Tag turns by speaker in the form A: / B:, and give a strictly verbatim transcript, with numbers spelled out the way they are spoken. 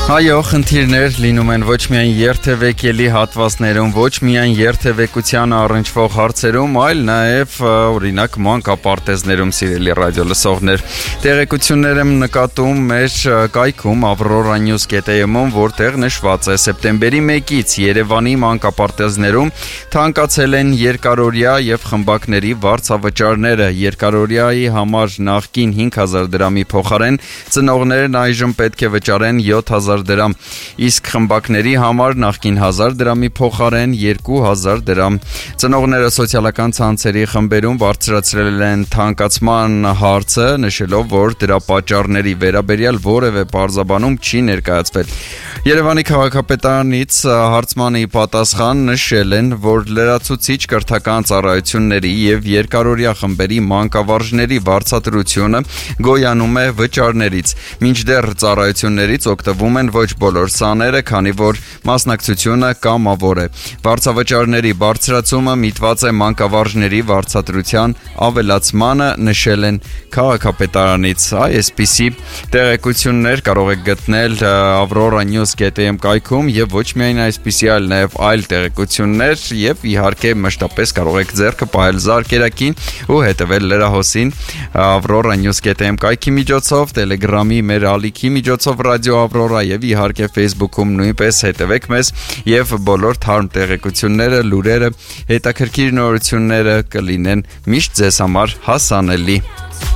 A: Այո, խնդիրներ լինում են ոչ միայն երթևեկելի հատվածներում, ոչ միայն երթևեկության առնչվող հարցերում, այլ նաև օրինակ մանկապարտեզներում, սիրելի ռադիո լսողներ։ Տեղեկություններ եմ նկատում մեր կայքում Aurora News dot am-ում, որտեղ նշված է սեպտեմբերի մեկից Երևանի մանկապարտեզներում թանկացել են երկարօրյա եւ խմբակների վարձավճարները։ Երկարօրյայի համար նախկին հինգ հազար դրամի փոխարեն ծնողներն այժմ պետք է վճարեն յոթ հազար դրամ, իսկ խմբակների համար նախկին հազար դրամի փոխարեն երկու հազար դրամ։ Ծնողները սոցիալական ցանցերի խմբերում բարձրացրել են թանկացման հարցը, նշելով, որ դրա պատճառների վերաբերյալ որևէ պարզաբանում չի ներկայացվել։ Երևանի քաղաքապետարանից հարցմանի պատասխան նշել են, որ լրացուցիչ կրթական ծառայությունների եւ երկարօրյա խմբերի մանկավարժների վարձատրությունը գոյանում է վճարներից, մինչդեռ ծառայություններից օգտվում են ոչ բոլոր սաները, քանի որ մասնակցությունը կամավոր է։ Վարձավճարների բարձրացումը միտված է մանկավարժների վարձատրության ավելացմանը, նշել են քաղաքապետարանից։ Այսպիսի տեղեկություններ կարող եք գտնել Aurora News dot am կայքում եւ ոչ միայն այսպիսի, այլ նաեւ այլ տեղեկություններ եւ իհարկե մշտապես կարող եք ձեռքը պահել զարկերակին ու հետեւել լրահոսին Aurora News dot am կայքի միջոցով, Telegram-ի մեր ալիքի միջոցով ռադիո Aurora եւ իհարկե Facebook-ում նույնպես հետևեք մեզ եւ բոլոր թարմ տեղեկությունները, լուրերը, հետաքրքիր նորությունները կլինեն միշտ ձեզ համար հասանելի։